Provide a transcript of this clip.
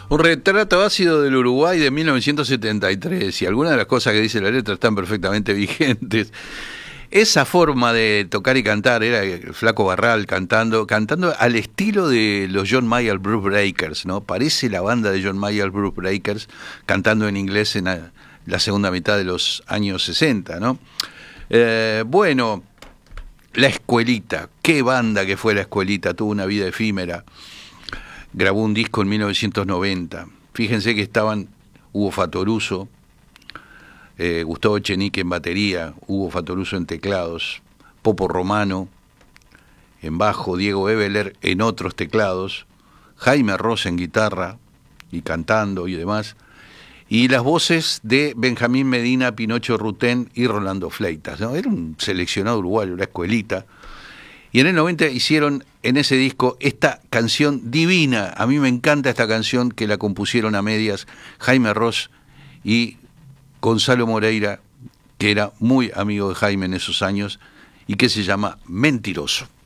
Un retrato ácido del Uruguay de 1973, y algunas de las cosas que dice la letra están perfectamente vigentes. Esa forma de tocar y cantar era el Flaco Barral cantando al estilo de los John Mayall Blues Breakers, ¿no? Parece la banda de John Mayall Blues Breakers cantando en inglés en la segunda mitad de los años 60, ¿no? Bueno, La Escuelita, qué banda que fue La Escuelita, tuvo una vida efímera. Grabó un disco en 1990. Fíjense que estaban Hugo Fatoruso, Gustavo Echenique en batería, Hugo Fatoruso en teclados, Popo Romano en bajo, Diego Ebeler en otros teclados, Jaime Ross en guitarra y cantando y demás, y las voces de Benjamín Medina, Pinocho Rutén y Rolando Fleitas, ¿no? Era un seleccionado uruguayo, La Escuelita. Y en el 90 hicieron en ese disco esta canción divina. A mí me encanta esta canción que la compusieron a medias Jaime Ross y Gonzalo Moreira, que era muy amigo de Jaime en esos años, y que se llama Mentiroso.